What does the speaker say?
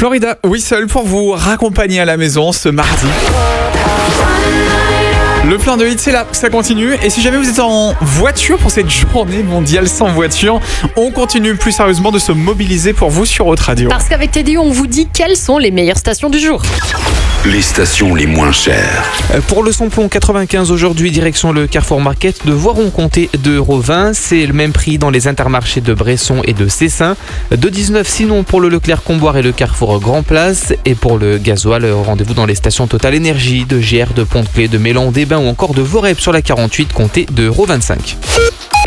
Florida Whistle pour vous raccompagner à la maison ce mardi. Le plein de hits, c'est là, ça continue. Et si jamais vous êtes en voiture pour cette journée mondiale sans voiture, on continue plus sérieusement de se mobiliser pour vous sur Haute Radio. Parce qu'avec Teddy, on vous dit quelles sont les meilleures stations du jour. Les stations les moins chères. Pour le samplon 95 aujourd'hui, direction le Carrefour Market de Voiron-Comté, 2,20 €. C'est le même prix dans les intermarchés de Bresson et de Cessin. 2,19 € sinon pour le Leclerc Comboire et le Carrefour Grand Place. Et pour le gasoil, rendez-vous dans les stations Total Énergie de GR, de Pont-de-Clé, de Mélan, des Bains ou encore de Vorep sur la 48, comptez 2,25 €.